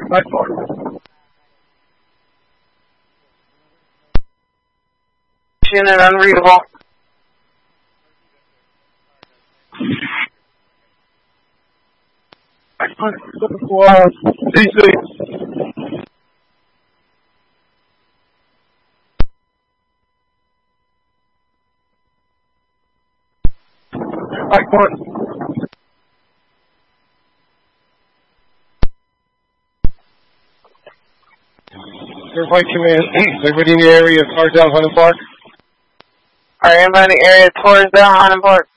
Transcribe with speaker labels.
Speaker 1: By far.
Speaker 2: Unit unreadable.
Speaker 1: DC. Mike 1. Everybody command. Everybody in the area, cars down Hunting Park.
Speaker 2: Alright, everybody in the area towards down Hunting Park.